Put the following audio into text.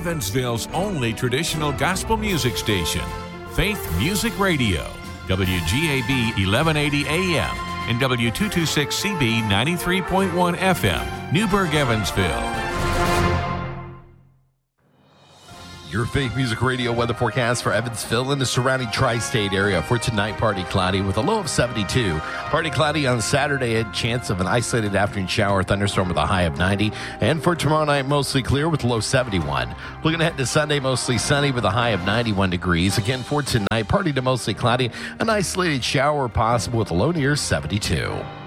Evansville's only traditional gospel music station, Faith Music Radio, WGAB 1180 AM and W226CB 93.1 FM, Newburgh, Evansville. Your Faith Music Radio weather forecast for Evansville and the surrounding tri-state area. For tonight, partly cloudy with a low of 72. Partly cloudy on Saturday, a chance of an isolated afternoon shower, thunderstorm with a high of 90. And for tomorrow night, mostly clear with a low 71. Looking ahead to Sunday, mostly sunny with a high of 91 degrees. Again, for tonight, partly to mostly cloudy, an isolated shower possible with a low near 72.